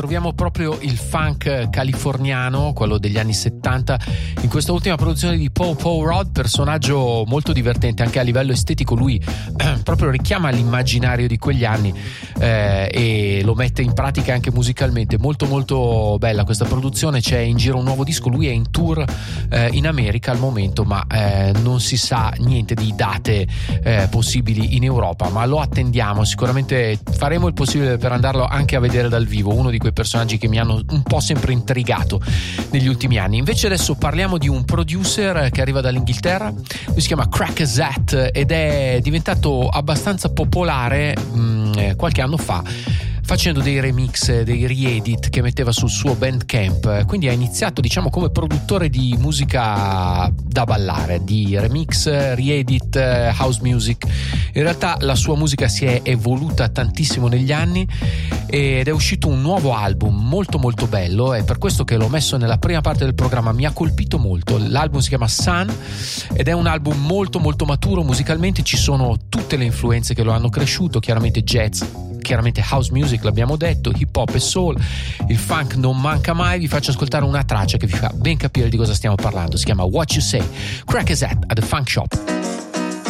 troviamo proprio il funk californiano, quello degli anni 70, in questa ultima produzione di Paul Rudd, personaggio molto divertente anche a livello estetico. Lui proprio richiama l'immaginario di quegli anni e lo mette in pratica anche musicalmente. Molto molto bella questa produzione. C'è in giro un nuovo disco, lui è in tour in America al momento, ma non si sa niente di date possibili in Europa, ma lo attendiamo. Sicuramente faremo il possibile per andarlo anche a vedere dal vivo, uno di quei personaggi che mi hanno un po' sempre intrigato negli ultimi anni. Invece adesso parliamo di un producer che arriva dall'Inghilterra, lui si chiama Crackazat ed è diventato abbastanza popolare qualche anno fa facendo dei remix, dei re-edit che metteva sul suo Bandcamp. Quindi ha iniziato, diciamo, come produttore di musica da ballare, di remix, re-edit, house music. In realtà la sua musica si è evoluta tantissimo negli anni ed è uscito un nuovo album molto molto bello, è per questo che l'ho messo nella prima parte del programma. Mi ha colpito molto. L'album si chiama Sun ed è un album molto molto maturo musicalmente. Ci sono tutte le influenze che lo hanno cresciuto, chiaramente jazz, chiaramente house music, l'abbiamo detto, hip hop e soul, il funk non manca mai. Vi faccio ascoltare una traccia che vi fa ben capire di cosa stiamo parlando. Si chiama What You Say, Crackazat at the Funk Shop.